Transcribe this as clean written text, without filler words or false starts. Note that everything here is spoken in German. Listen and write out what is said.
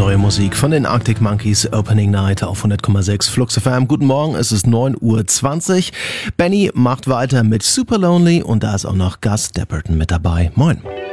Neue Musik von den Arctic Monkeys, Opening Night auf 100,6 Flux FM. Guten Morgen, es ist 9:20 Uhr. Benny macht weiter mit Super Lonely und da ist auch noch Gus Dapperton mit dabei. Moin.